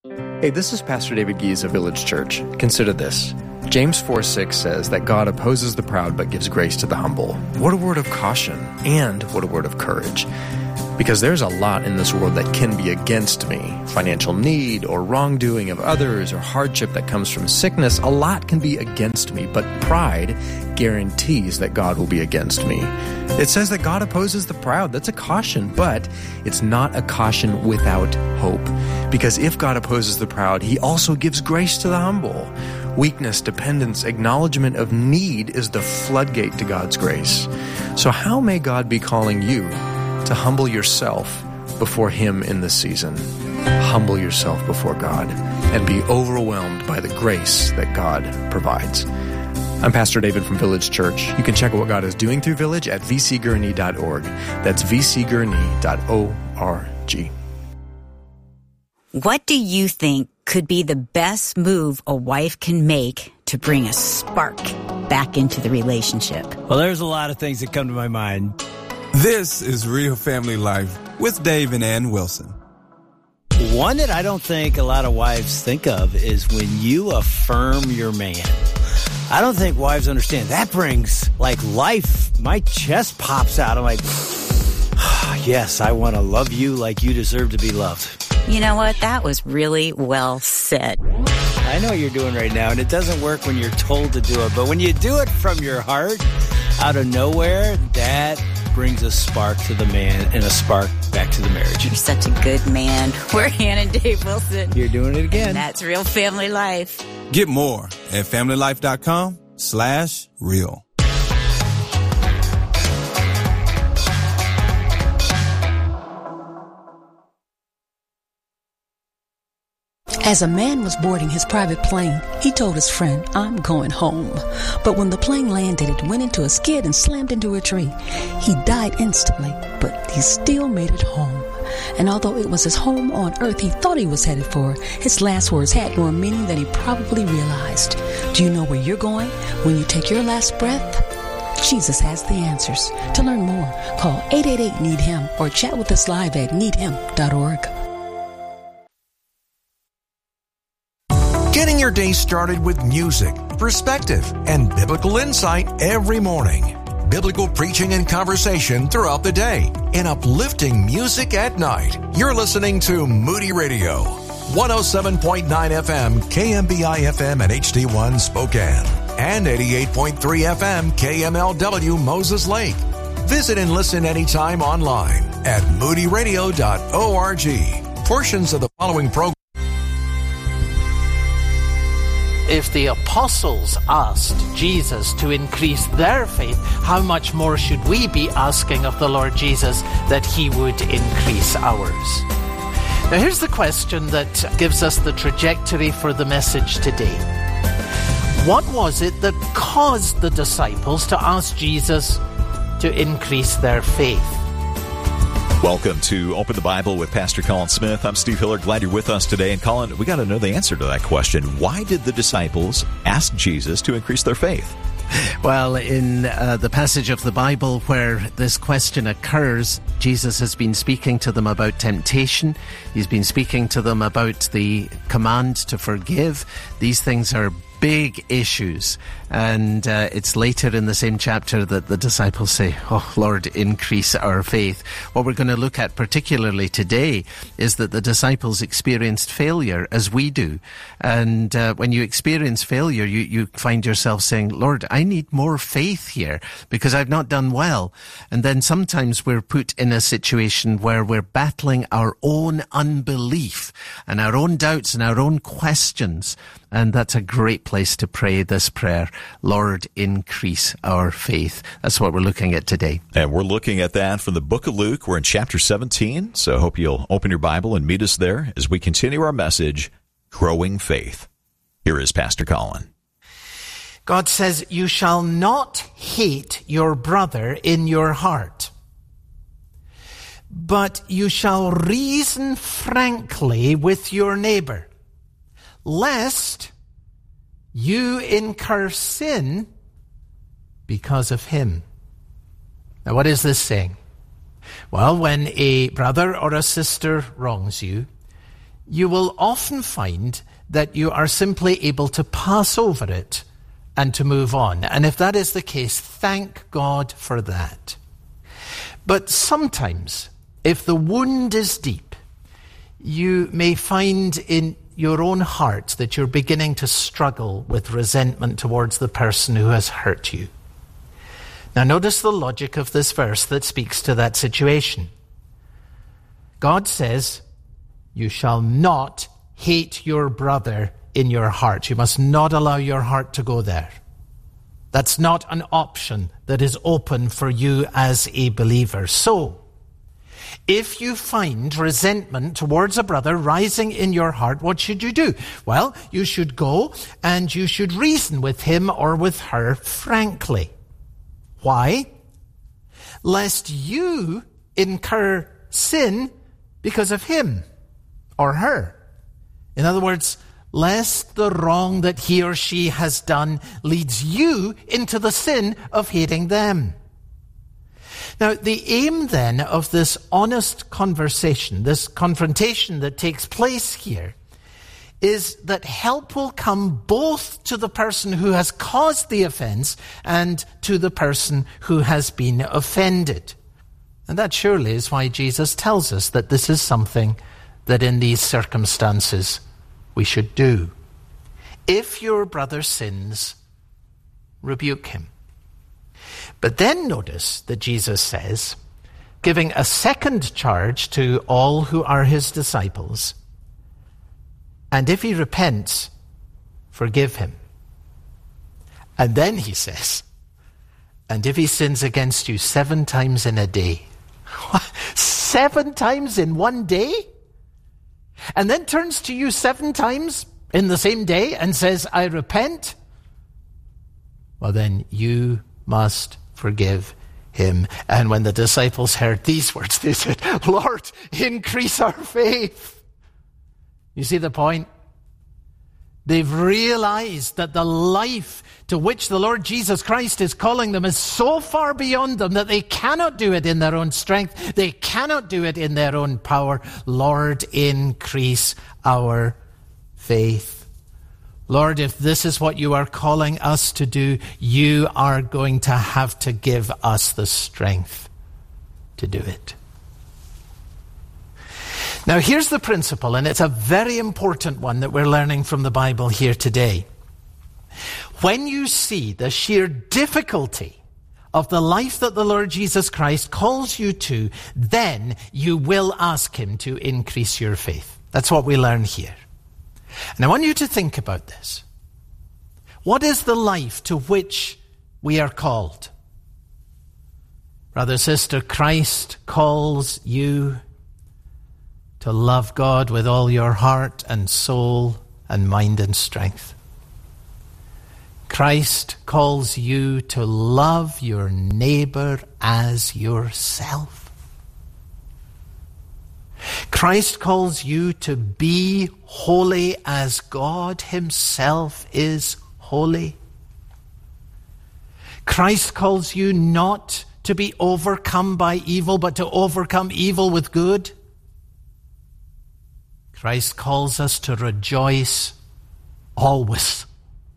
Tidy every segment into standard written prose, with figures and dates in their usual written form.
Hey, this is Pastor David Gies of Village Church. Consider this. James 4:6 says that God opposes the proud but gives grace to the humble. What a word of caution, and what a word of courage. Because there's a lot in this world that can be against me. Financial need, or wrongdoing of others, or hardship that comes from sickness. A lot can be against me, but pride guarantees that God will be against me. It says that God opposes the proud. That's a caution, but it's not a caution without hope. Because if God opposes the proud, He also gives grace to the humble. Weakness, dependence, acknowledgement of need is the floodgate to God's grace. So how may God be calling you to humble yourself before Him in this season? Humble yourself before God and be overwhelmed by the grace that God provides. I'm Pastor David from Village Church. You can check out what God is doing through Village at vcgurney.org. That's vcgurney.org. What do you think could be the best move a wife can make to bring a spark back into the relationship? Well, there's a lot of things that come to my mind. This is Real Family Life with Dave and Ann Wilson. One that I don't think a lot of wives think of is when you affirm your man. I don't think wives understand. That brings, life. My chest pops out. I'm like, yes, I want to love you like you deserve to be loved. You know what? That was really well said. I know what you're doing right now, and it doesn't work when you're told to do it. But when you do it from your heart, out of nowhere, that brings a spark to the man and a spark back to the marriage. You're such a good man. We're Ann and Dave Wilson. You're doing it again. And that's Real Family Life. Get more at familylife.com/real. As a man was boarding his private plane, he told his friend, "I'm going home." But when the plane landed, it went into a skid and slammed into a tree. He died instantly, but he still made it home. And although it was his home on earth he thought he was headed for, his last words had more meaning than he probably realized. Do you know where you're going when you take your last breath? Jesus has the answers. To learn more, call 888-NEED-HIM or chat with us live at needhim.org. Getting your day started with music, perspective, and biblical insight every morning. Biblical preaching and conversation throughout the day, and uplifting music at night. You're listening to Moody Radio, 107.9 FM, KMBI FM at HD1 Spokane, and 88.3 FM, KMLW Moses Lake. Visit and listen anytime online at moodyradio.org. Portions of the following program. If the apostles asked Jesus to increase their faith, how much more should we be asking of the Lord Jesus that He would increase ours? Now here's the question that gives us the trajectory for the message today. What was it that caused the disciples to ask Jesus to increase their faith? Welcome to Open the Bible with Pastor Colin Smith. I'm Steve Hiller. Glad you're with us today. And Colin, we got to know the answer to that question. Why did the disciples ask Jesus to increase their faith? Well, in the passage of the Bible where this question occurs, Jesus has been speaking to them about temptation. He's been speaking to them about the command to forgive. These things are big issues. And it's later in the same chapter that the disciples say, "Oh, Lord, increase our faith." What we're going to look at particularly today is that the disciples experienced failure as we do. And when you experience failure, you find yourself saying, "Lord, I need more faith here because I've not done well." And then sometimes we're put in a situation where we're battling our own unbelief and our own doubts and our own questions. And that's a great place to pray this prayer. Lord, increase our faith. That's what we're looking at today. And we're looking at that from the book of Luke. We're in chapter 17. So I hope you'll open your Bible and meet us there as we continue our message, Growing Faith. Here is Pastor Colin. God says, "You shall not hate your brother in your heart, but you shall reason frankly with your neighbor, lest you incur sin because of him." Now, what is this saying? Well, when a brother or a sister wrongs you, you will often find that you are simply able to pass over it and to move on. And if that is the case, thank God for that. But sometimes, if the wound is deep, you may find in your own heart that you're beginning to struggle with resentment towards the person who has hurt you. Now notice the logic of this verse that speaks to that situation. God says, you shall not hate your brother in your heart. You must not allow your heart to go there. That's not an option that is open for you as a believer. So, if you find resentment towards a brother rising in your heart, what should you do? Well, you should go and you should reason with him or with her frankly. Why? Lest you incur sin because of him or her. In other words, lest the wrong that he or she has done leads you into the sin of hating them. Now, the aim then of this honest conversation, this confrontation that takes place here, is that help will come both to the person who has caused the offense and to the person who has been offended. And that surely is why Jesus tells us that this is something that in these circumstances we should do. If your brother sins, rebuke him. But then notice that Jesus says, giving a second charge to all who are his disciples, and if he repents, forgive him. And then he says, and if he sins against you 7 times in a day. 7 times in one day? And then turns to you 7 times in the same day and says, I repent? Well, then you must forgive him. And when the disciples heard these words, they said, Lord, increase our faith. You see the point? They've realized that the life to which the Lord Jesus Christ is calling them is so far beyond them that they cannot do it in their own strength. They cannot do it in their own power. Lord, increase our faith. Lord, if this is what you are calling us to do, you are going to have to give us the strength to do it. Now, here's the principle, and it's a very important one that we're learning from the Bible here today. When you see the sheer difficulty of the life that the Lord Jesus Christ calls you to, then you will ask him to increase your faith. That's what we learn here. And I want you to think about this. What is the life to which we are called? Brother, sister, Christ calls you to love God with all your heart and soul and mind and strength. Christ calls you to love your neighbor as yourself. Christ calls you to be holy as God himself is holy. Christ calls you not to be overcome by evil, but to overcome evil with good. Christ calls us to rejoice always.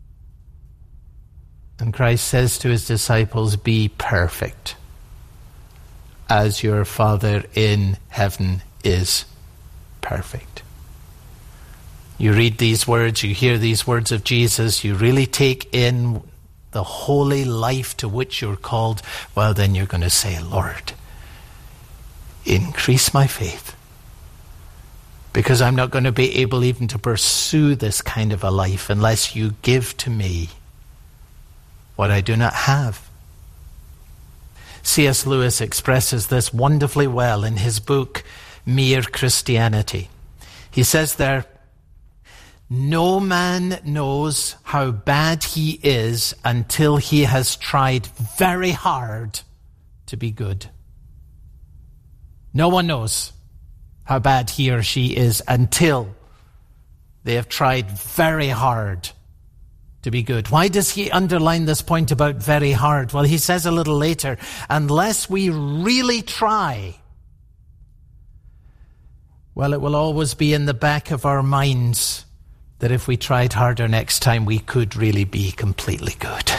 And Christ says to his disciples, be perfect as your Father in heaven is perfect. You read these words, you hear these words of Jesus, you really take in the holy life to which you're called, well, then you're going to say, Lord, increase my faith. Because I'm not going to be able even to pursue this kind of a life unless you give to me what I do not have. C.S. Lewis expresses this wonderfully well in his book, Mere Christianity. He says there, no man knows how bad he is until he has tried very hard to be good. No one knows how bad he or she is until they have tried very hard to be good. Why does he underline this point about very hard? Well, he says a little later, unless we really try, well, it will always be in the back of our minds that if we tried harder next time, we could really be completely good.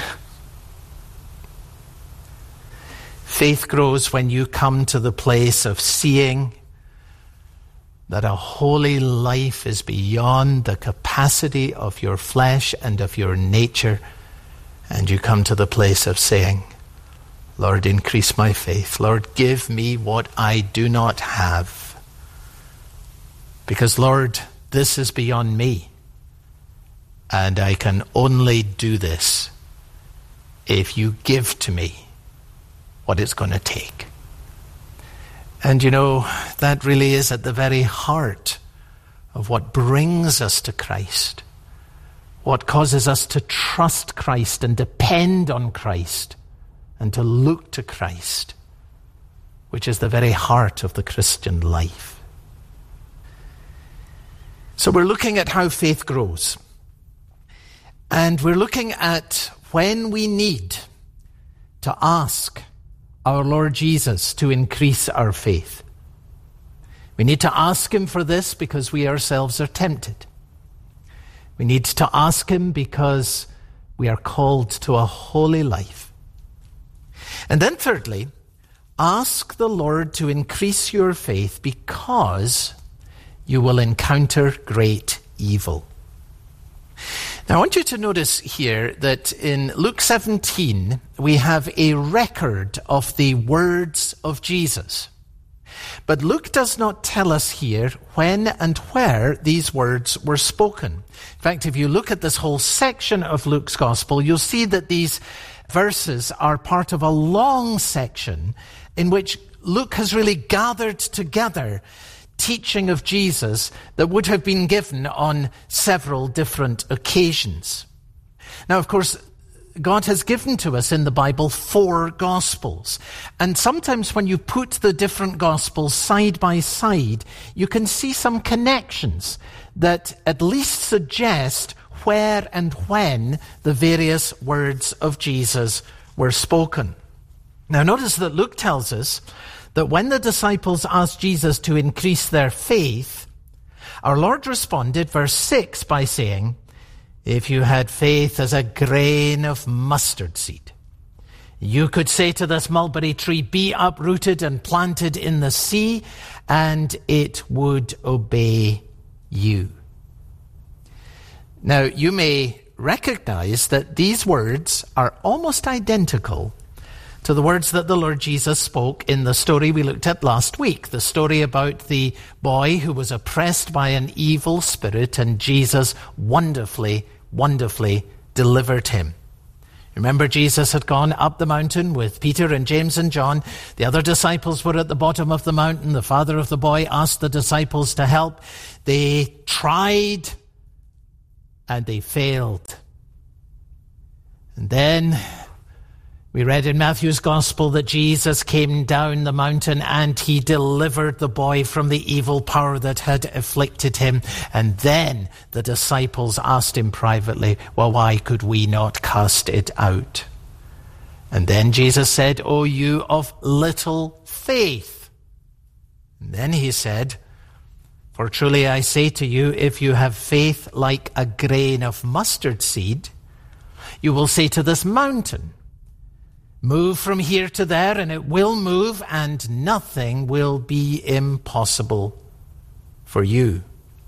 Faith grows when you come to the place of seeing that a holy life is beyond the capacity of your flesh and of your nature, and you come to the place of saying, Lord, increase my faith. Lord, give me what I do not have. Because, Lord, this is beyond me, and I can only do this if you give to me what it's going to take. And you know, that really is at the very heart of what brings us to Christ, what causes us to trust Christ and depend on Christ and to look to Christ, which is the very heart of the Christian life. So we're looking at how faith grows. And we're looking at when we need to ask our Lord Jesus to increase our faith. We need to ask him for this because we ourselves are tempted. We need to ask him because we are called to a holy life. And then thirdly, ask the Lord to increase your faith because you will encounter great evil. Now, I want you to notice here that in Luke 17, we have a record of the words of Jesus. But Luke does not tell us here when and where these words were spoken. In fact, if you look at this whole section of Luke's Gospel, you'll see that these verses are part of a long section in which Luke has really gathered together teaching of Jesus that would have been given on several different occasions. Now, of course, God has given to us in the Bible 4 Gospels. And sometimes when you put the different Gospels side by side, you can see some connections that at least suggest where and when the various words of Jesus were spoken. Now, notice that Luke tells us that when the disciples asked Jesus to increase their faith, our Lord responded, verse 6, by saying, if you had faith as a grain of mustard seed, you could say to this mulberry tree, be uprooted and planted in the sea, and it would obey you. Now, you may recognize that these words are almost identical to the words that the Lord Jesus spoke in the story we looked at last week, the story about the boy who was oppressed by an evil spirit, and Jesus wonderfully delivered him. Remember, Jesus had gone up the mountain with Peter and James and John. The other disciples were at the bottom of the mountain. The father of the boy asked the disciples to help. They tried and they failed. And then we read in Matthew's Gospel that Jesus came down the mountain and he delivered the boy from the evil power that had afflicted him. And then the disciples asked him privately, well, why could we not cast it out? And then Jesus said, oh, you of little faith. And then he said, for truly I say to you, if you have faith like a grain of mustard seed, you will say to this mountain, move from here to there, and it will move, and nothing will be impossible for you.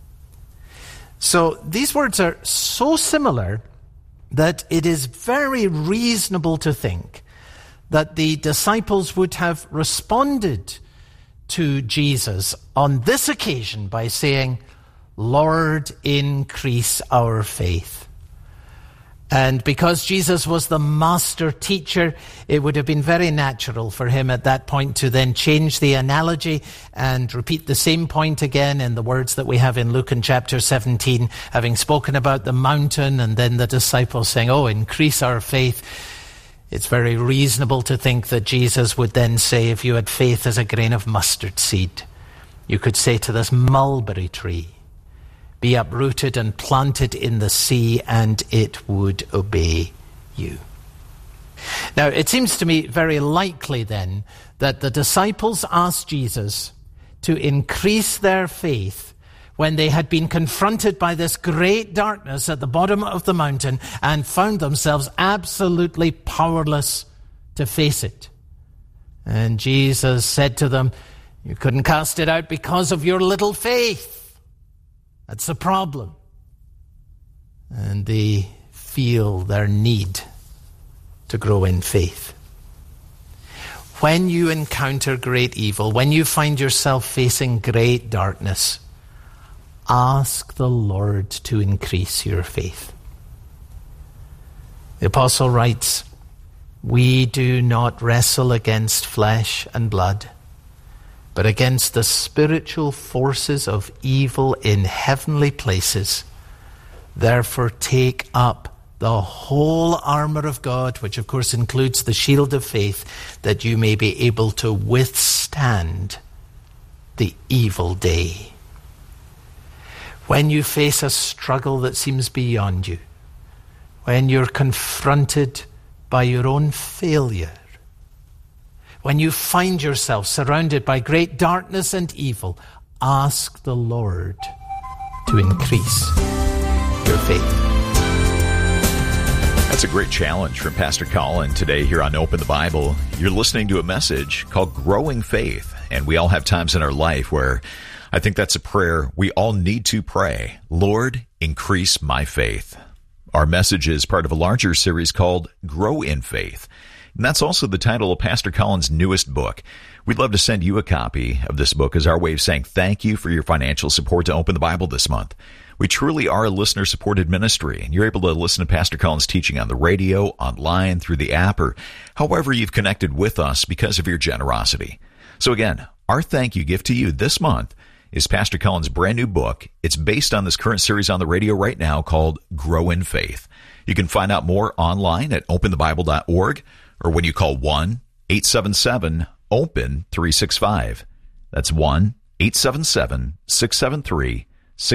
So these words are so similar that it is very reasonable to think that the disciples would have responded to Jesus on this occasion by saying, Lord, increase our faith. And because Jesus was the master teacher, it would have been very natural for him at that point to then change the analogy and repeat the same point again in the words that we have in Luke in chapter 17, having spoken about the mountain and then the disciples saying, oh, increase our faith. It's very reasonable to think that Jesus would then say, if you had faith as a grain of mustard seed, you could say to this mulberry tree, be uprooted and planted in the sea, and it would obey you. Now, it seems to me very likely then that the disciples asked Jesus to increase their faith when they had been confronted by this great darkness at the bottom of the mountain and found themselves absolutely powerless to face it. And Jesus said to them, you couldn't cast it out because of your little faith. That's the problem. And they feel their need to grow in faith. When you encounter great evil, when you find yourself facing great darkness, ask the Lord to increase your faith. The apostle writes, we do not wrestle against flesh and blood, but against the spiritual forces of evil in heavenly places. Therefore take up the whole armor of God, which of course includes the shield of faith, that you may be able to withstand the evil day. When you face a struggle that seems beyond you, when you're confronted by your own failure, when you find yourself surrounded by great darkness and evil, ask the Lord to increase your faith. That's a great challenge from Pastor Colin today here on Open the Bible. You're listening to a message called Growing Faith, and we all have times in our life where I think that's a prayer we all need to pray. Lord, increase my faith. Our message is part of a larger series called Grow in Faith, and that's also the title of Pastor Colin's newest book. We'd love to send you a copy of this book as our way of saying thank you for your financial support to Open the Bible this month. We truly are a listener-supported ministry, and you're able to listen to Pastor Colin's teaching on the radio, online, through the app, or however you've connected with us because of your generosity. So again, our thank you gift to you this month is Pastor Colin's brand new book. It's based on this current series on the radio right now called Grow in Faith. You can find out more online at openthebible.org or when you call 1-877-OPEN-365. That's 1-877-673-6365.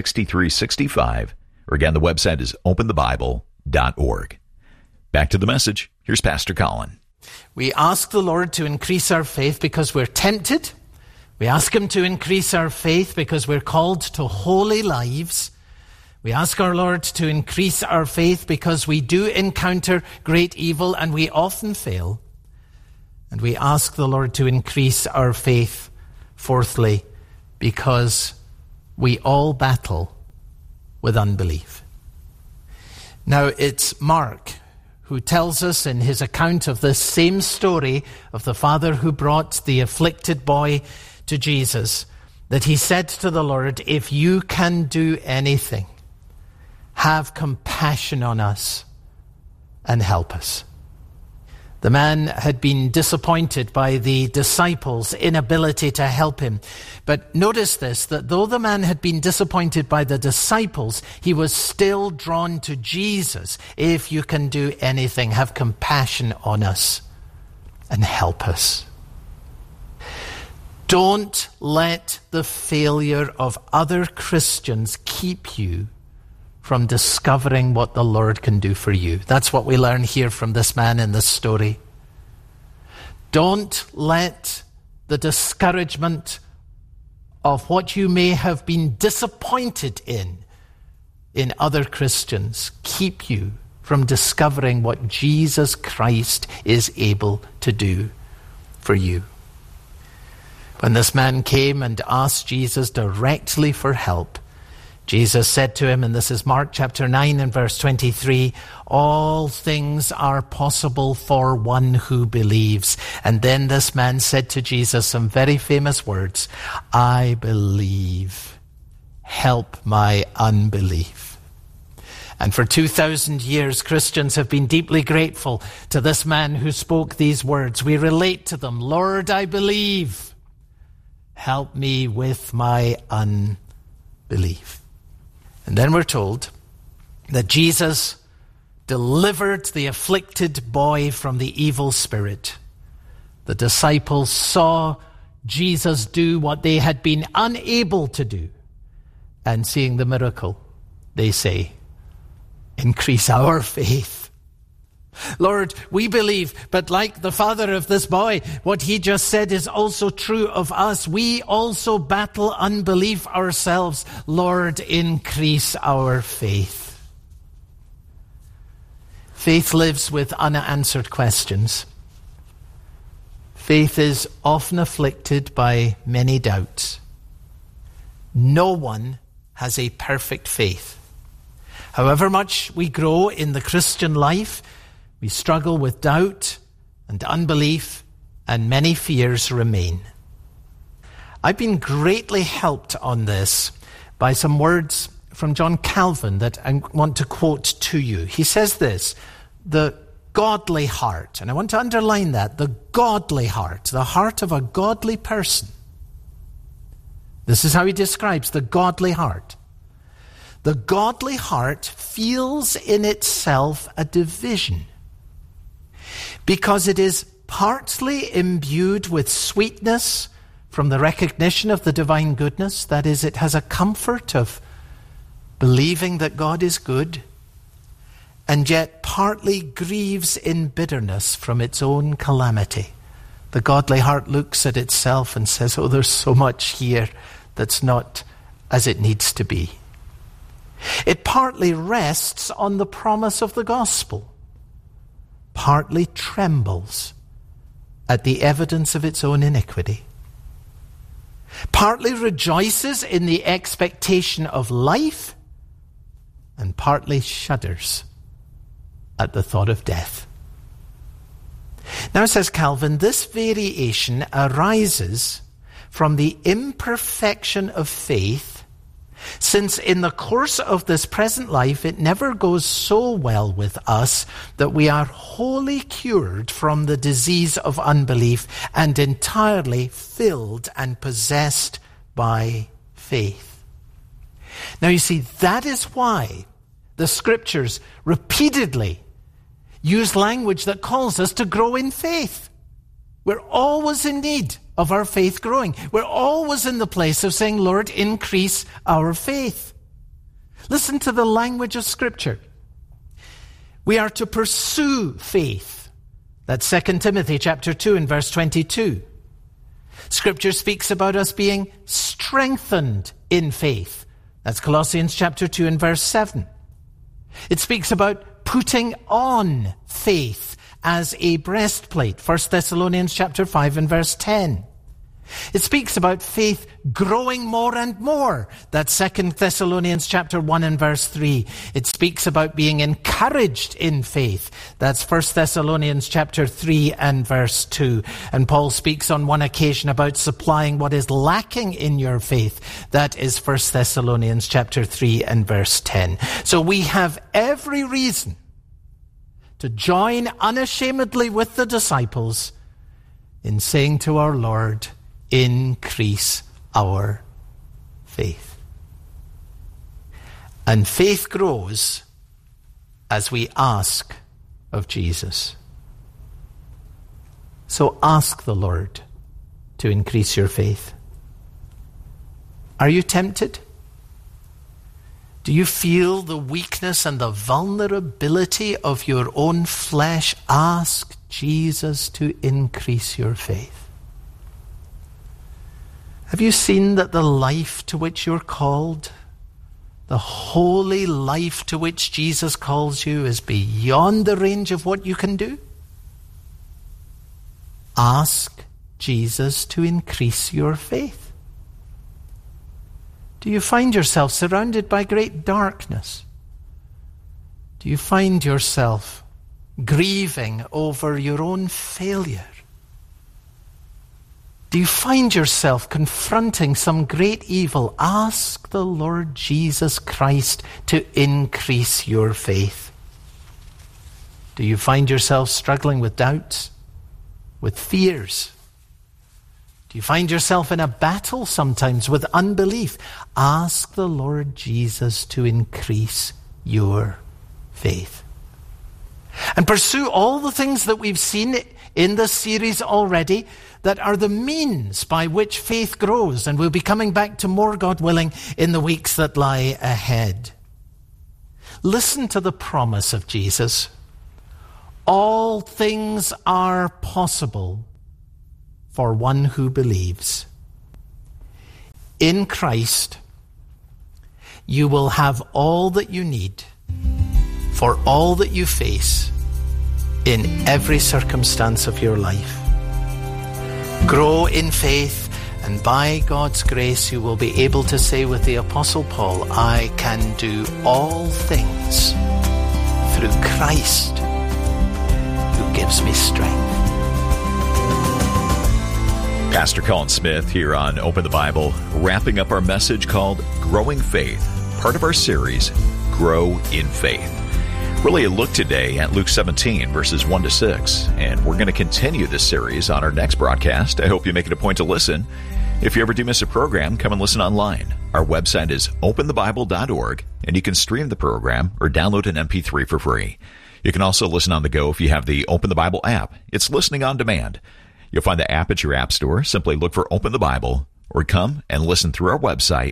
Or again, the website is openthebible.org. Back to the message. Here's Pastor Colin. We ask the Lord to increase our faith because we're tempted. We ask Him to increase our faith because we're called to holy lives. We ask our Lord to increase our faith because we do encounter great evil and we often fail. And we ask the Lord to increase our faith, fourthly, because we all battle with unbelief. Now, it's Mark who tells us in his account of this same story of the father who brought the afflicted boy to Jesus, that he said to the Lord, if you can do anything, have compassion on us and help us. The man had been disappointed by the disciples' inability to help him. But notice this, that though the man had been disappointed by the disciples, he was still drawn to Jesus. If you can do anything, have compassion on us and help us. Don't let the failure of other Christians keep you from discovering what the Lord can do for you. That's what we learn here from this man in this story. Don't let the discouragement of what you may have been disappointed in other Christians keep you from discovering what Jesus Christ is able to do for you. When this man came and asked Jesus directly for help, Jesus said to him, and this is Mark chapter 9 and verse 23, all things are possible for one who believes. And then this man said to Jesus some very famous words, I believe, help my unbelief. And for 2,000 years, Christians have been deeply grateful to this man who spoke these words. We relate to them, Lord, I believe, help me with my unbelief. And then we're told that Jesus delivered the afflicted boy from the evil spirit. The disciples saw Jesus do what they had been unable to do. And seeing the miracle, they say, increase our faith. Lord, we believe, but like the father of this boy, what he just said is also true of us. We also battle unbelief ourselves. Lord, increase our faith. Faith lives with unanswered questions. Faith is often afflicted by many doubts. No one has a perfect faith. However much we grow in the Christian life, we struggle with doubt and unbelief, and many fears remain. I've been greatly helped on this by some words from John Calvin that I want to quote to you. He says this: the godly heart, and I want to underline that, the godly heart, the heart of a godly person. This is how he describes the godly heart. The godly heart feels in itself a division, because it is partly imbued with sweetness from the recognition of the divine goodness. That is, it has a comfort of believing that God is good, and yet partly grieves in bitterness from its own calamity. The godly heart looks at itself and says, oh, there's so much here that's not as it needs to be. It partly rests on the promise of the gospel, partly trembles at the evidence of its own iniquity, partly rejoices in the expectation of life, and partly shudders at the thought of death. Now, says Calvin, this variation arises from the imperfection of faith, since in the course of this present life it never goes so well with us that we are wholly cured from the disease of unbelief and entirely filled and possessed by faith. Now you see, that is why the Scriptures repeatedly use language that calls us to grow in faith. We're always in need of our faith growing. We're always in the place of saying, Lord, increase our faith. Listen to the language of Scripture. We are to pursue faith. That's 2 Timothy chapter 2 and verse 22. Scripture speaks about us being strengthened in faith. That's Colossians chapter 2 and verse 7. It speaks about putting on faith as a breastplate, 1 Thessalonians chapter 5 and verse 10. It speaks about faith growing more and more. That's 2 Thessalonians chapter 1 and verse 3. It speaks about being encouraged in faith. That's 1 Thessalonians chapter 3 and verse 2. And Paul speaks on one occasion about supplying what is lacking in your faith. That is 1 Thessalonians chapter 3 and verse 10. So we have every reason to join unashamedly with the disciples in saying to our Lord, increase our faith. And faith grows as we ask of Jesus. So ask the Lord to increase your faith. Are you tempted? Do you feel the weakness and the vulnerability of your own flesh? Ask Jesus to increase your faith. Have you seen that the life to which you're called, the holy life to which Jesus calls you, is beyond the range of what you can do? Ask Jesus to increase your faith. Do you find yourself surrounded by great darkness? Do you find yourself grieving over your own failure? Do you find yourself confronting some great evil? Ask the Lord Jesus Christ to increase your faith. Do you find yourself struggling with doubts, with fears? Do you find yourself in a battle sometimes with unbelief? Ask the Lord Jesus to increase your faith. And pursue all the things that we've seen in this series already that are the means by which faith grows. And we'll be coming back to more, God willing, in the weeks that lie ahead. Listen to the promise of Jesus. all things are possible for one who believes. In Christ, you will have all that you need for all that you face in every circumstance of your life. Grow in faith, and by God's grace you will be able to say with the Apostle Paul, I can do all things through Christ who gives me strength. Pastor Colin Smith here on Open the Bible, wrapping up our message called Growing Faith, part of our series, Grow in Faith. Really a look today at Luke 17, verses 1 to 6, and we're going to continue this series on our next broadcast. I hope you make it a point to listen. If you ever do miss a program, come and listen online. Our website is openthebible.org, and you can stream the program or download an MP3 for free. You can also listen on the go if you have the Open the Bible app. It's listening on demand. You'll find the app at your app store. Simply look for Open the Bible, or come and listen through our website,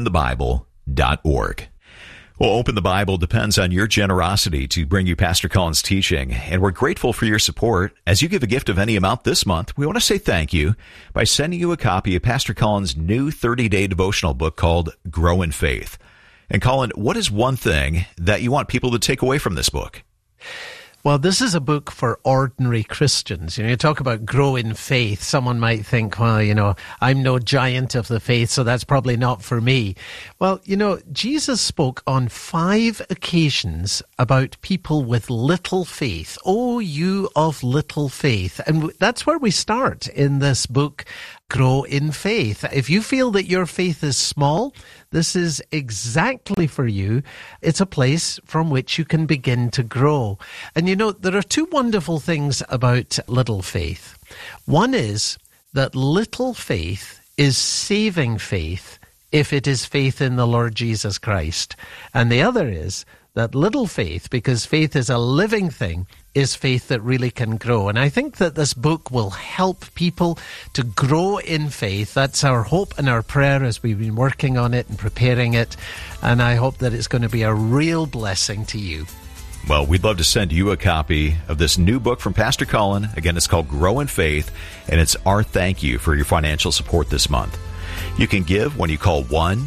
openthebible.org. Well, Open the Bible depends on your generosity to bring you Pastor Colin's teaching, and we're grateful for your support. As you give a gift of any amount this month, we want to say thank you by sending you a copy of Pastor Colin's new 30-day devotional book called Grow in Faith. And Colin, what is one thing that you want people to take away from this book? Well, this is a book for ordinary Christians. You talk about grow in faith. Someone might think, well, I'm no giant of the faith, so that's probably not for me. Well, Jesus spoke on 5 occasions about people with little faith. Oh, you of little faith. And that's where we start in this book, Grow in Faith. If you feel that your faith is small, this is exactly for you. It's a place from which you can begin to grow. And there are 2 wonderful things about little faith. One is that little faith is saving faith if it is faith in the Lord Jesus Christ. And the other is that little faith, because faith is a living thing, is faith that really can grow. And I think that this book will help people to grow in faith. That's our hope and our prayer as we've been working on it and preparing it. And I hope that it's going to be a real blessing to you. Well, we'd love to send you a copy of this new book from Pastor Colin. Again, it's called Grow in Faith, and it's our thank you for your financial support this month. You can give when you call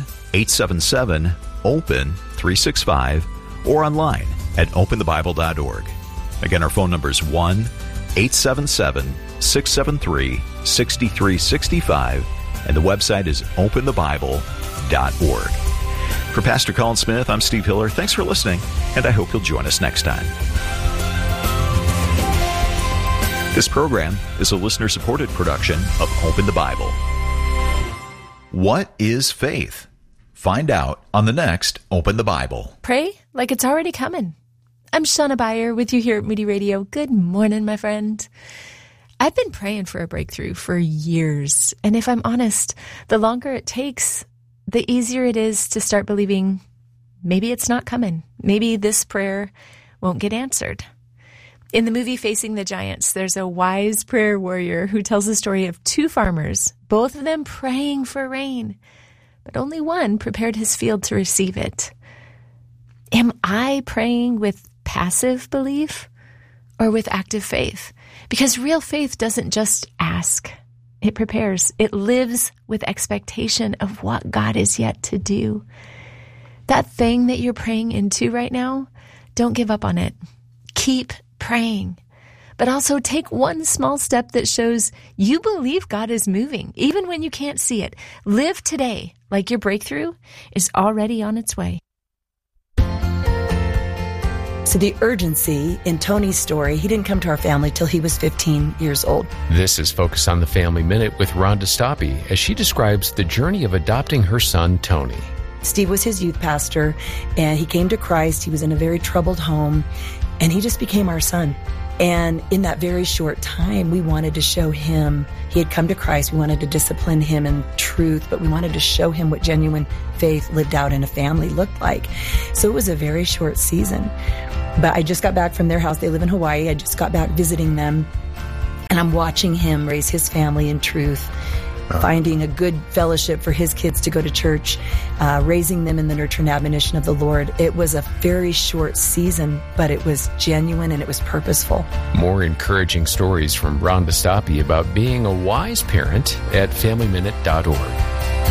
1-877-OPEN-365 or online at openthebible.org. Again, our phone number is 1-877-673-6365, and the website is openthebible.org. For Pastor Colin Smith, I'm Steve Hiller. Thanks for listening, and I hope you'll join us next time. This program is a listener-supported production of Open the Bible. What is faith? Find out on the next Open the Bible. Pray like it's already coming. I'm Shauna Beyer with you here at Moody Radio. Good morning, my friend. I've been praying for a breakthrough for years, and if I'm honest, the longer it takes, the easier it is to start believing maybe it's not coming. Maybe this prayer won't get answered. In the movie Facing the Giants, there's a wise prayer warrior who tells the story of 2 farmers, both of them praying for rain, but only one prepared his field to receive it. Am I praying with passive belief or with active faith? Because real faith doesn't just ask. It prepares. It lives with expectation of what God is yet to do. That thing that you're praying into right now, don't give up on it. Keep praying. But also take one small step that shows you believe God is moving, even when you can't see it. Live today like your breakthrough is already on its way. So the urgency in Tony's story, he didn't come to our family till he was 15 years old. This is Focus on the Family Minute with Rhonda Stoppe as she describes the journey of adopting her son, Tony. Steve was his youth pastor, and he came to Christ. He was in a very troubled home, and he just became our son. And in that very short time, we wanted to show him, he had come to Christ, we wanted to discipline him in truth, but we wanted to show him what genuine faith lived out in a family looked like. So it was a very short season. But I just got back from their house. They live in Hawaii. I just got back visiting them, and I'm watching him raise his family in truth. finding a good fellowship for his kids to go to church, raising them in the nurture and admonition of the Lord. It was a very short season, but it was genuine and it was purposeful. More encouraging stories from Rhonda Stoppe about being a wise parent at FamilyMinute.org.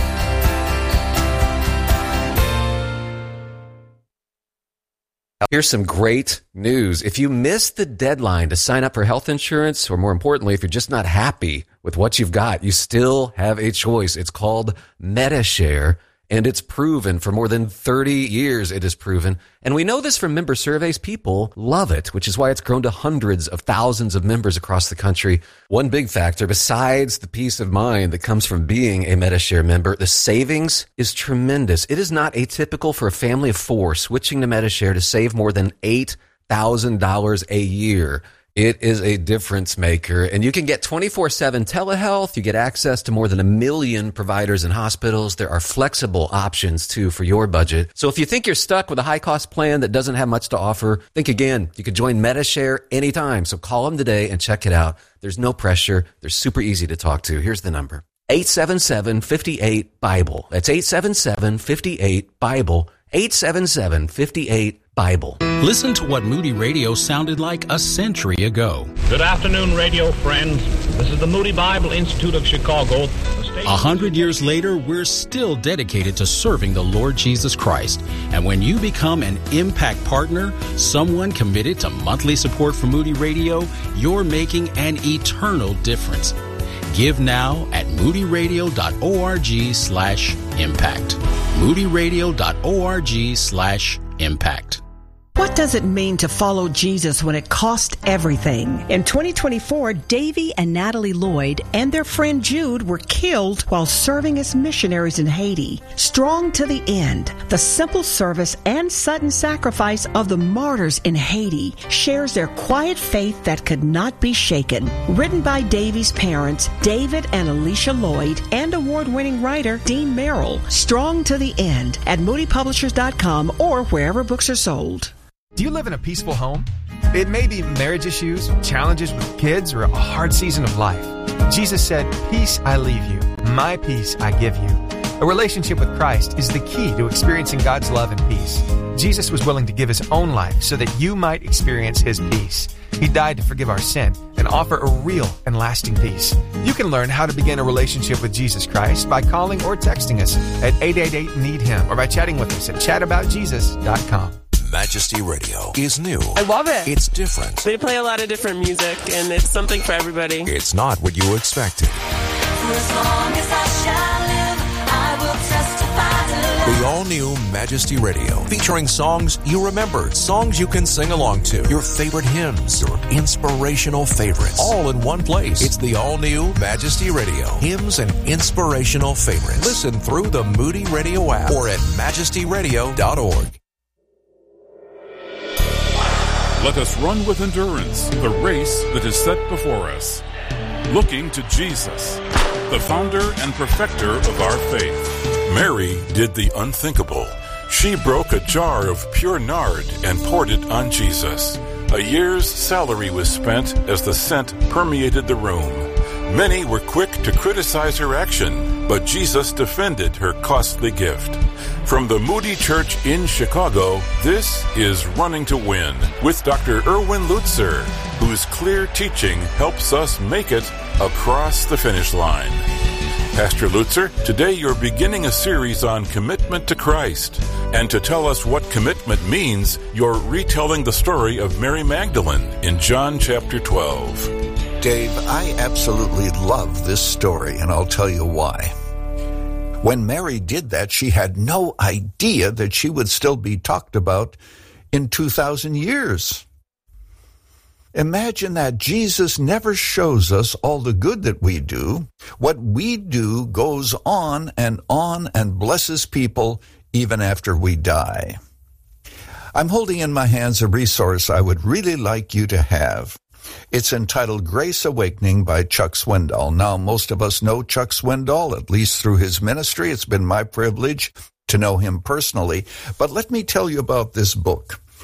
Here's some great news. If you missed the deadline to sign up for health insurance, or more importantly, if you're just not happy with what you've got, you still have a choice. It's called Medi-Share, and it's proven for more than 30 years. It is proven. And we know this from member surveys. People love it, which is why it's grown to hundreds of thousands of members across the country. One big factor, besides the peace of mind that comes from being a Medi-Share member, the savings is tremendous. It is not atypical for a family of four switching to Medi-Share to save more than $8,000 a year. It is a difference maker, and you can get 24/7 telehealth. You get access to more than 1 million providers and hospitals. There are flexible options, too, for your budget. So if you think you're stuck with a high-cost plan that doesn't have much to offer, think again. You can join Medi-Share anytime, so call them today and check it out. There's no pressure. They're super easy to talk to. Here's the number. 877-58-BIBLE. That's 877-58-BIBLE. 877-58-BIBLE. Listen to what Moody Radio sounded like a century ago. Good afternoon, radio friends. This is the Moody Bible Institute of Chicago. 100 years later, we're still dedicated to serving the Lord Jesus Christ. And when you become an Impact Partner, someone committed to monthly support for Moody Radio, you're making an eternal difference. Give now at moodyradio.org/impact. moodyradio.org/impact. What does it mean to follow Jesus when it costs everything? In 2024, Davy and Natalie Lloyd and their friend Jude were killed while serving as missionaries in Haiti. Strong to the end, the simple service and sudden sacrifice of the martyrs in Haiti shares their quiet faith that could not be shaken. Written by Davy's parents, David and Alicia Lloyd, and award-winning writer Dean Merrill. Strong to the end at moodypublishers.com or wherever books are sold. Do you live in a peaceful home? It may be marriage issues, challenges with kids, or a hard season of life. Jesus said, "Peace I leave you, my peace I give you." A relationship with Christ is the key to experiencing God's love and peace. Jesus was willing to give his own life so that you might experience his peace. He died to forgive our sin and offer a real and lasting peace. You can learn how to begin a relationship with Jesus Christ by calling or texting us at 888-NEED-HIM or by chatting with us at chataboutjesus.com. Majesty Radio is new. I love it. It's different. They play a lot of different music, and it's something for everybody. It's not what you expected. For as long as I shall live, I will testify to love. The all-new Majesty Radio, featuring songs you remember, songs you can sing along to, your favorite hymns, your inspirational favorites, all in one place. It's the all-new Majesty Radio, hymns and inspirational favorites. Listen through the Moody Radio app or at majestyradio.org. Let us run with endurance the race that is set before us, looking to Jesus, the founder and perfecter of our faith. Mary did the unthinkable. She broke a jar of pure nard and poured it on Jesus. A year's salary was spent as the scent permeated the room. Many were quick to criticize her action, but Jesus defended her costly gift. From the Moody Church in Chicago, this is Running to Win with Dr. Erwin Lutzer, whose clear teaching helps us make it across the finish line. Pastor Lutzer, today you're beginning a series on commitment to Christ. And to tell us what commitment means, you're retelling the story of Mary Magdalene in John chapter 12. Dave, I absolutely love this story, and I'll tell you why. When Mary did that, she had no idea that she would still be talked about in 2,000 years. Imagine that. Jesus never shows us all the good that we do. What we do goes on and blesses people even after we die. I'm holding in my hands a resource I would really like you to have. It's entitled Grace Awakening by Chuck Swindoll. Now, most of us know Chuck Swindoll, at least through his ministry. It's been my privilege to know him personally. But let me tell you about this book.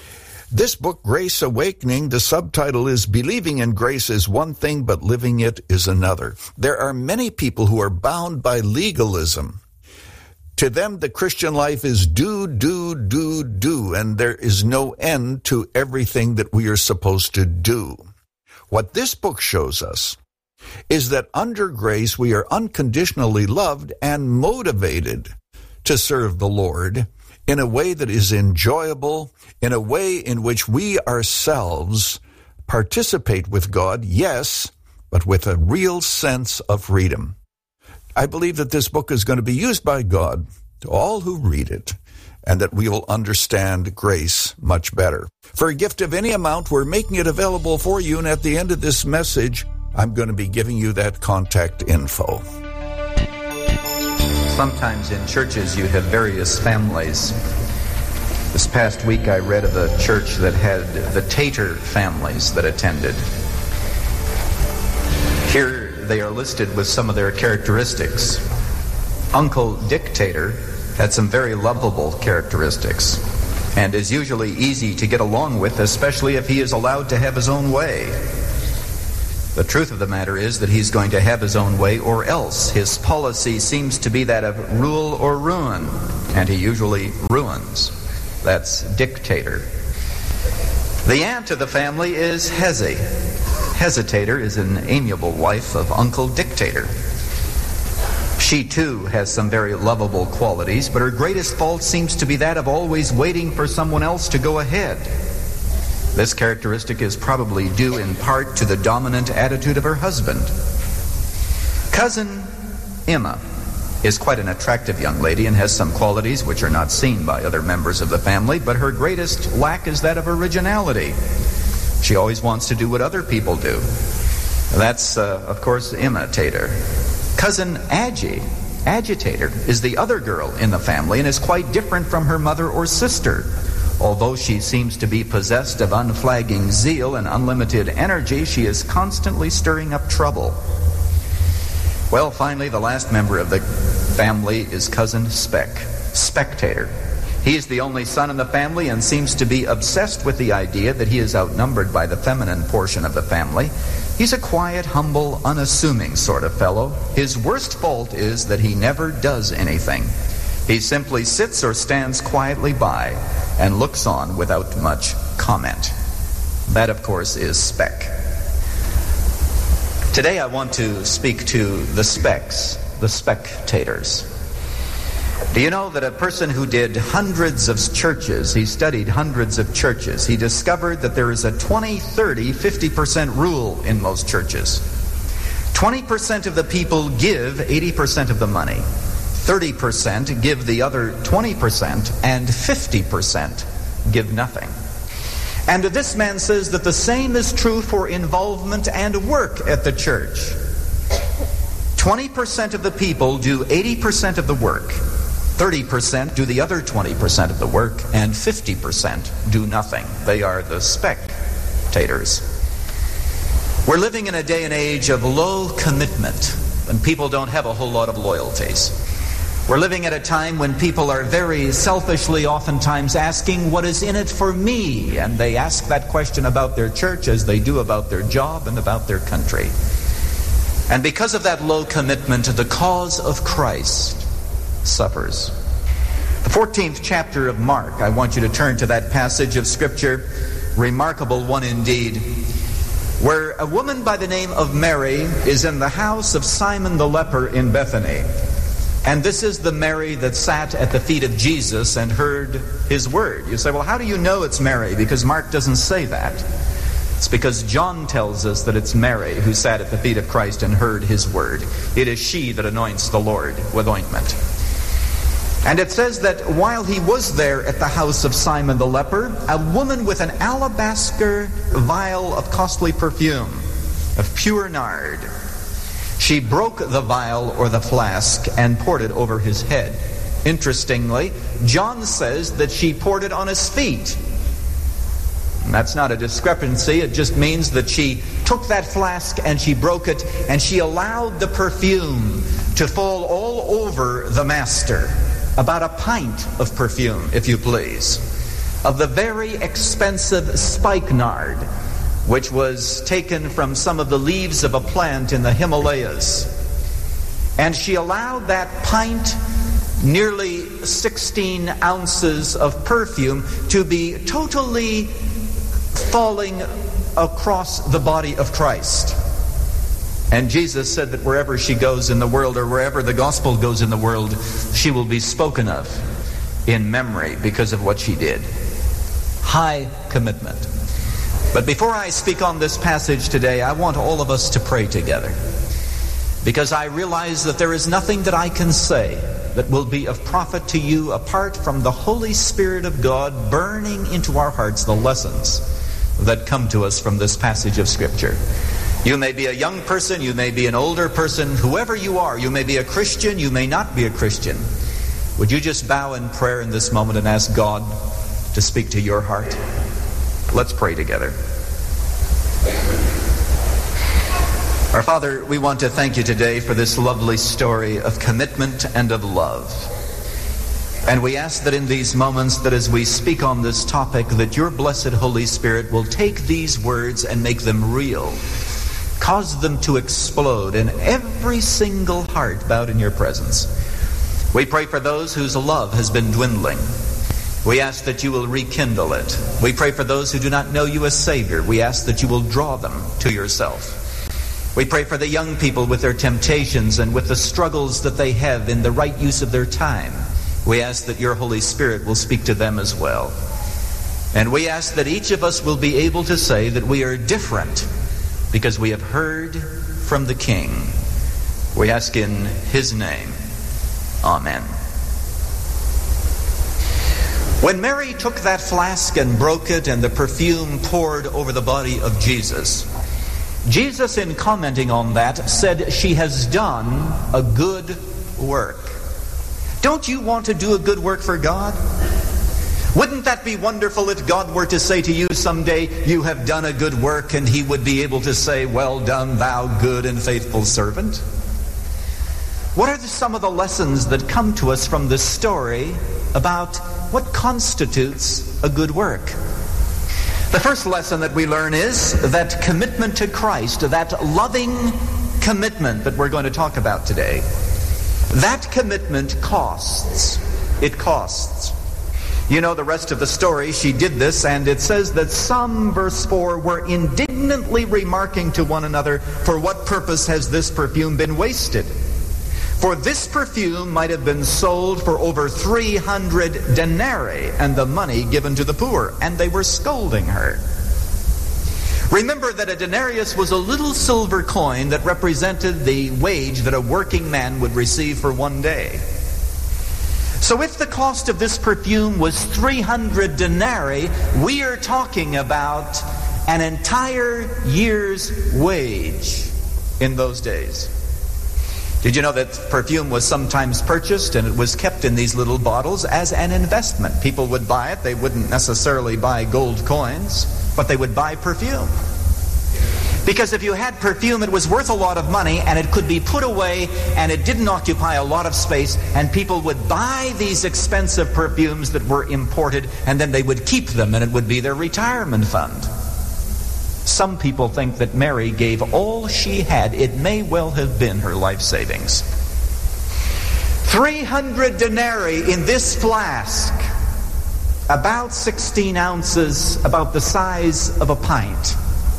This book, Grace Awakening, the subtitle is Believing in Grace is one thing, but living it is another. There are many people who are bound by legalism. To them, the Christian life is do, and there is no end to everything that we are supposed to do. What this book shows us is that under grace, we are unconditionally loved and motivated to serve the Lord in a way that is enjoyable, in a way in which we ourselves participate with God, yes, but with a real sense of freedom. I believe that this book is going to be used by God to all who read it, and that we will understand grace much better. For a gift of any amount, we're making it available for you, and at the end of this message, I'm going to be giving you that contact info. Sometimes in churches you have various families. This past week I read of a church that had the Tater families that attended. Here they are listed with some of their characteristics. Uncle Dick Tater had some very lovable characteristics and is usually easy to get along with, especially if he is allowed to have his own way. The truth of the matter is that he's going to have his own way or else. His policy seems to be that of rule or ruin, and he usually ruins. That's dictator. The aunt of the family is Hezi. Hesitator is an amiable wife of Uncle Dictator. She too has some very lovable qualities, but her greatest fault seems to be that of always waiting for someone else to go ahead. This characteristic is probably due in part to the dominant attitude of her husband. Cousin Emma is quite an attractive young lady and has some qualities which are not seen by other members of the family, but her greatest lack is that of originality. She always wants to do what other people do. That's, of course, Emma Tater. Cousin Agitator, is the other girl in the family and is quite different from her mother or sister. Although she seems to be possessed of unflagging zeal and unlimited energy, she is constantly stirring up trouble. Well, finally, the last member of the family is Cousin Spectator. He is the only son in the family and seems to be obsessed with the idea that he is outnumbered by the feminine portion of the family. He's a quiet, humble, unassuming sort of fellow. His worst fault is that he never does anything. He simply sits or stands quietly by and looks on without much comment. That, of course, is Spec. Today I want to speak to the Specs, the spectators. Do you know that a person who did hundreds of churches, he studied hundreds of churches, he discovered that there is a 20, 30, 50% rule in most churches. 20% of the people give 80% of the money. 30% give the other 20%, and 50% give nothing. And this man says that the same is true for involvement and work at the church. 20% of the people do 80% of the work, 30% do the other 20% of the work, and 50% do nothing. They are the spectators. We're living in a day and age of low commitment, when people don't have a whole lot of loyalties. We're living at a time when people are very selfishly oftentimes asking, what is in it for me? And they ask that question about their church as they do about their job and about their country. And because of that low commitment, the cause of Christ suffers. The 14th chapter of Mark, I want you to turn to that passage of Scripture, remarkable one indeed, where a woman by the name of Mary is in the house of Simon the leper in Bethany. And this is the Mary that sat at the feet of Jesus and heard his word. You say, well, how do you know it's Mary? Because Mark doesn't say that. It's because John tells us that it's Mary who sat at the feet of Christ and heard his word. It is she that anoints the Lord with ointment. And it says that while he was there at the house of Simon the leper, a woman with an alabaster vial of costly perfume, of pure nard, she broke the vial or the flask and poured it over his head. Interestingly, John says that she poured it on his feet. And that's not a discrepancy. It just means that she took that flask and she broke it and she allowed the perfume to fall all over the master. About a pint of perfume, if you please. of the very expensive spikenard, which was taken from some of the leaves of a plant in the Himalayas. And she allowed that pint, nearly 16 ounces of perfume, to be totally falling across the body of Christ. And Jesus said that wherever she goes in the world, or wherever the gospel goes in the world, she will be spoken of in memory because of what she did. High commitment. But before I speak on this passage today, I want all of us to pray together, because I realize that there is nothing that I can say that will be of profit to you apart from the Holy Spirit of God burning into our hearts the lessons that come to us from this passage of Scripture. You may be a young person, you may be an older person, whoever you are, you may be a Christian, you may not be a Christian. Would you just bow in prayer in this moment and ask God to speak to your heart? Let's pray together. Our Father, we want to thank you today for this lovely story of commitment and of love. And we ask that in these moments, that as we speak on this topic, that your blessed Holy Spirit will take these words and make them real. Cause them to explode in every single heart bowed in your presence. We pray for those whose love has been dwindling. We ask that you will rekindle it. We pray for those who do not know you as Savior. We ask that you will draw them to yourself. We pray for the young people with their temptations and with the struggles that they have in the right use of their time. We ask that your Holy Spirit will speak to them as well. And we ask that each of us will be able to say that we are different because we have heard from the King. We ask in his name. Amen. When Mary took that flask and broke it and the perfume poured over the body of Jesus, Jesus, in commenting on that, said, "She has done a good work." Don't you want to do a good work for God? Wouldn't that be wonderful if God were to say to you someday, "You have done a good work," and he would be able to say, "Well done, thou good and faithful servant"? What are some of the lessons that come to us from this story about what constitutes a good work? The first lesson that we learn is that commitment to Christ, that loving commitment that we're going to talk about today, that commitment costs. It costs. You know the rest of the story. She did this, and it says that some, verse 4, were indignantly remarking to one another, "For what purpose has this perfume been wasted? For this perfume might have been sold for over 300 denarii and the money given to the poor." And they were scolding her. Remember that a denarius was a little silver coin that represented the wage that a working man would receive for one day. So if the cost of this perfume was 300 denarii, we are talking about an entire year's wage in those days. Did you know that perfume was sometimes purchased and it was kept in these little bottles as an investment? People would buy it. They wouldn't necessarily buy gold coins, but they would buy perfume. Because if you had perfume, it was worth a lot of money, and it could be put away, and it didn't occupy a lot of space, and people would buy these expensive perfumes that were imported, and then they would keep them, and it would be their retirement fund. Some people think that Mary gave all she had. It may well have been her life savings. 300 denarii in this flask, about 16 ounces, about the size of a pint.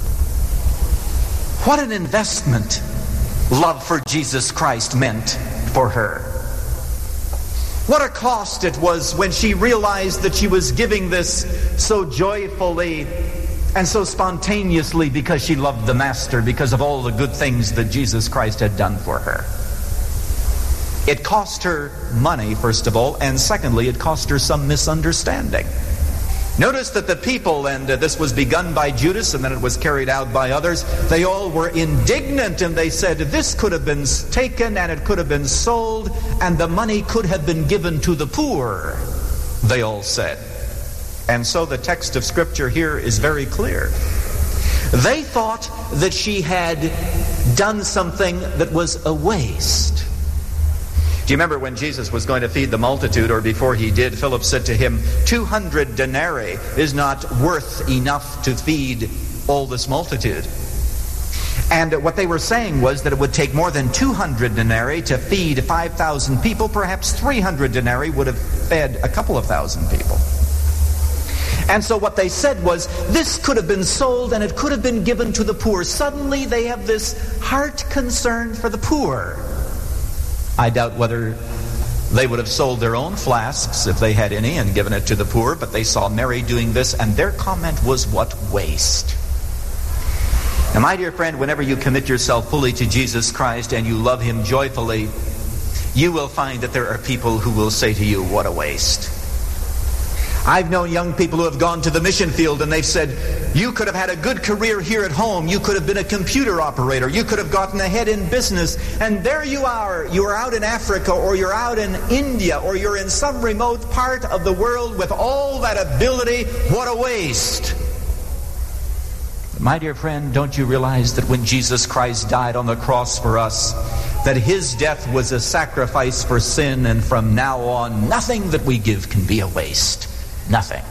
What an investment love for Jesus Christ meant for her. What a cost it was when she realized that she was giving this so joyfully and so spontaneously because she loved the Master, because of all the good things that Jesus Christ had done for her. It cost her money, first of all, and secondly, it cost her some misunderstanding. Notice that the people, and this was begun by Judas and then it was carried out by others, they all were indignant, and they said this could have been taken and it could have been sold and the money could have been given to the poor, they all said. And so the text of Scripture here is very clear. They thought that she had done something that was a waste. Do you remember when Jesus was going to feed the multitude, or before he did, Philip said to him, 200 denarii is not worth enough to feed all this multitude. And what they were saying was that it would take more than 200 denarii to feed 5,000 people. Perhaps 300 denarii would have fed a couple of thousand people. And so what they said was, this could have been sold and it could have been given to the poor. Suddenly they have this heart concern for the poor. I doubt whether they would have sold their own flasks, if they had any, and given it to the poor, but they saw Mary doing this, and their comment was, what waste. Now, my dear friend, whenever you commit yourself fully to Jesus Christ and you love him joyfully, you will find that there are people who will say to you, what a waste. I've known young people who have gone to the mission field and they've said, you could have had a good career here at home. You could have been a computer operator. You could have gotten ahead in business. And there you are. You are out in Africa, or you're out in India, or you're in some remote part of the world with all that ability. What a waste. My dear friend, don't you realize that when Jesus Christ died on the cross for us, that his death was a sacrifice for sin, and from now on, nothing that we give can be a waste. Nothing.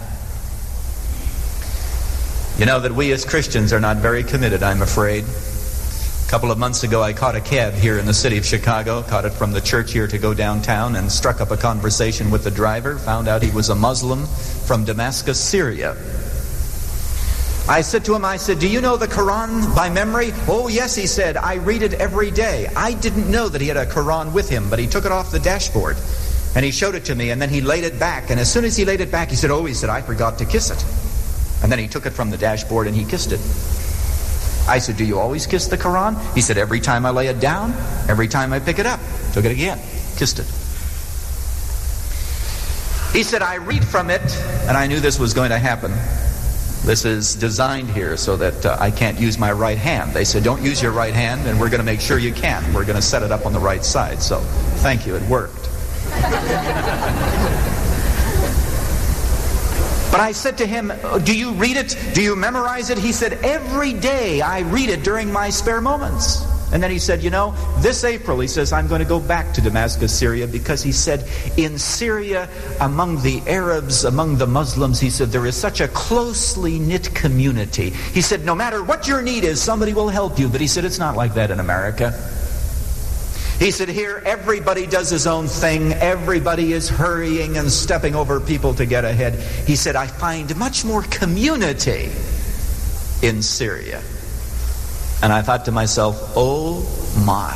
You know that we as Christians are not very committed, I'm afraid. A couple of months ago, I caught a cab here in the city of Chicago, caught it from the church here to go downtown, and struck up a conversation with the driver, found out he was a Muslim from Damascus, Syria. I said to him, do you know the Quran by memory? Oh, yes, he said, I read it every day. I didn't know that he had a Quran with him, but he took it off the dashboard. And he showed it to me, and then he laid it back. And as soon as he laid it back, he said, I forgot to kiss it. And then he took it from the dashboard and he kissed it. I said, do you always kiss the Quran? He said, every time I lay it down, every time I pick it up. Took it again, kissed it. He said, I read from it, and I knew this was going to happen. This is designed here so that I can't use my right hand. They said, don't use your right hand, and we're going to make sure you can. We're going to set it up on the right side. So, thank you, it worked. But I said to him, do you read it? Do you memorize it? He said, every day I read it during my spare moments. And then he said, this April, he says, I'm going to go back to Damascus, Syria, because he said, in Syria, among the Arabs, among the Muslims, he said, there is such a closely knit community. He said, no matter what your need is, somebody will help you. But he said, it's not like that in America. He said, here, everybody does his own thing. Everybody is hurrying and stepping over people to get ahead. He said, I find much more community in Syria. And I thought to myself, oh my.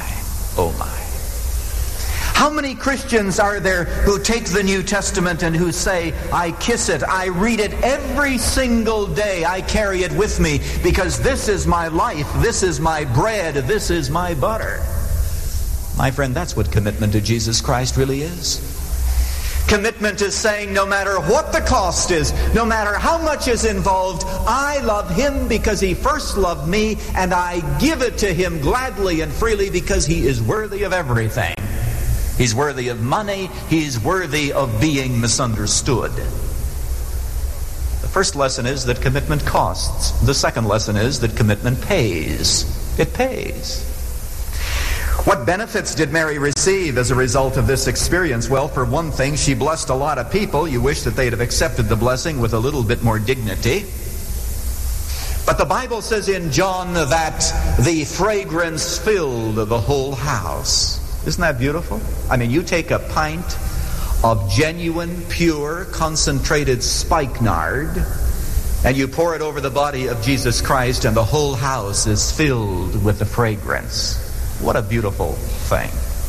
How many Christians are there who take the New Testament and who say, I kiss it, I read it every single day, I carry it with me, because this is my life, this is my bread, this is my butter. My friend, that's what commitment to Jesus Christ really is. Commitment is saying, no matter what the cost is, no matter how much is involved, I love him because he first loved me, and I give it to him gladly and freely because he is worthy of everything. He's worthy of money. He's worthy of being misunderstood. The first lesson is that commitment costs. The second lesson is that commitment pays. It pays. What benefits did Mary receive as a result of this experience? Well, for one thing, she blessed a lot of people. You wish that they'd have accepted the blessing with a little bit more dignity. But the Bible says in John that the fragrance filled the whole house. Isn't that beautiful? I mean, you take a pint of genuine, pure, concentrated spikenard, and you pour it over the body of Jesus Christ, and the whole house is filled with the fragrance. What a beautiful thing.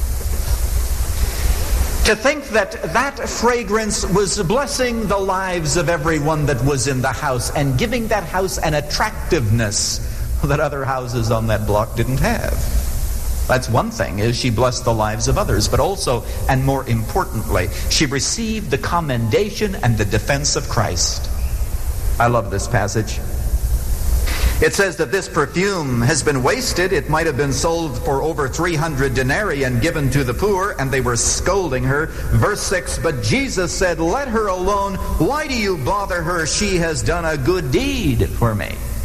To think that that fragrance was blessing the lives of everyone that was in the house and giving that house an attractiveness that other houses on that block didn't have. That's one thing, is she blessed the lives of others, but also, and more importantly, she received the commendation and the defense of Christ. I love this passage. It says that this perfume has been wasted. It might have been sold for over 300 denarii and given to the poor, and they were scolding her. Verse 6, but Jesus said, let her alone. Why do you bother her? She has done a good deed for me.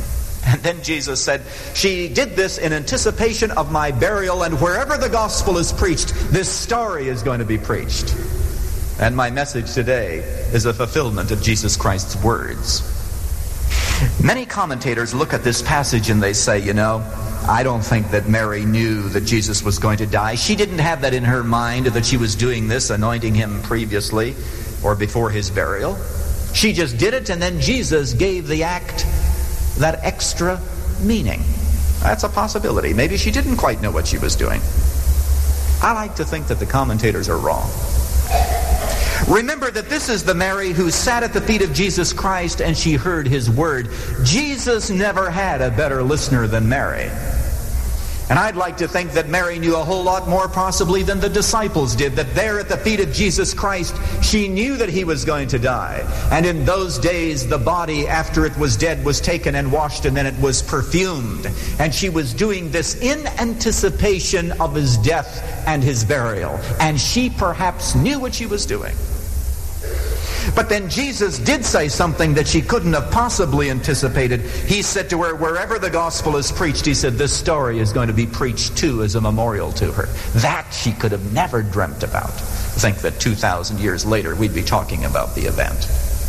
And then Jesus said, she did this in anticipation of my burial, and wherever the gospel is preached, this story is going to be preached. And my message today is a fulfillment of Jesus Christ's words. Many commentators look at this passage and they say, I don't think that Mary knew that Jesus was going to die. She didn't have that in her mind that she was doing this, anointing him previously or before his burial. She just did it, and then Jesus gave the act that extra meaning. That's a possibility. Maybe she didn't quite know what she was doing. I like to think that the commentators are wrong. Remember that this is the Mary who sat at the feet of Jesus Christ and she heard his word. Jesus never had a better listener than Mary. And I'd like to think that Mary knew a whole lot more possibly than the disciples did, that there at the feet of Jesus Christ, she knew that he was going to die. And in those days, the body, after it was dead, was taken and washed, and then it was perfumed. And she was doing this in anticipation of his death and his burial. And she perhaps knew what she was doing. But then Jesus did say something that she couldn't have possibly anticipated. He said to her, wherever the gospel is preached, he said, this story is going to be preached too as a memorial to her. That she could have never dreamt about. Think that 2,000 years later we'd be talking about the event.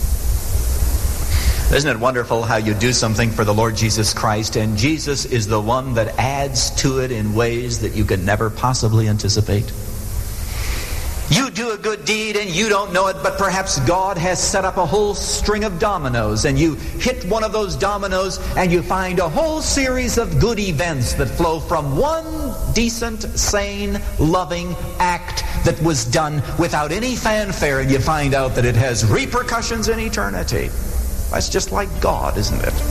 Isn't it wonderful how you do something for the Lord Jesus Christ, and Jesus is the one that adds to it in ways that you could never possibly anticipate? You do a good deed and you don't know it, but perhaps God has set up a whole string of dominoes, and you hit one of those dominoes and you find a whole series of good events that flow from one decent, sane, loving act that was done without any fanfare, and you find out that it has repercussions in eternity. That's just like God, isn't it?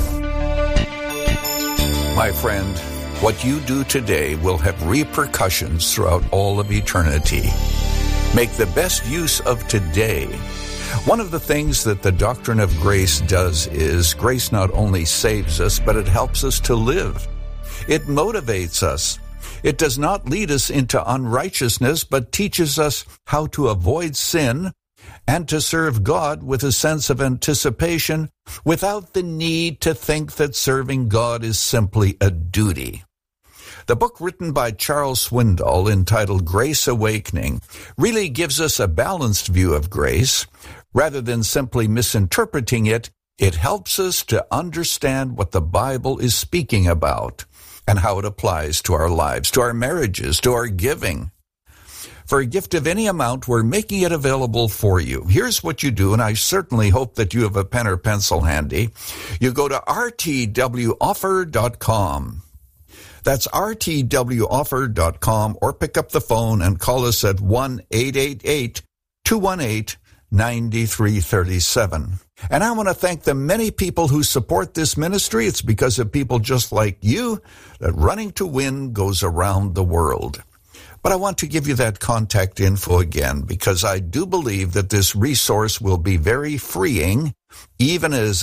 My friend, what you do today will have repercussions throughout all of eternity. Make the best use of today. One of the things that the doctrine of grace does is grace not only saves us, but it helps us to live. It motivates us. It does not lead us into unrighteousness, but teaches us how to avoid sin and to serve God with a sense of anticipation without the need to think that serving God is simply a duty. The book written by Charles Swindoll entitled Grace Awakening really gives us a balanced view of grace. Rather than simply misinterpreting it, it helps us to understand what the Bible is speaking about and how it applies to our lives, to our marriages, to our giving. For a gift of any amount, we're making it available for you. Here's what you do, and I certainly hope that you have a pen or pencil handy. You go to rtwoffer.com. That's rtwoffer.com, or pick up the phone and call us at 1-888-218-9337. And I want to thank the many people who support this ministry. It's because of people just like you that Running to Win goes around the world. But I want to give you that contact info again, because I do believe that this resource will be very freeing, even as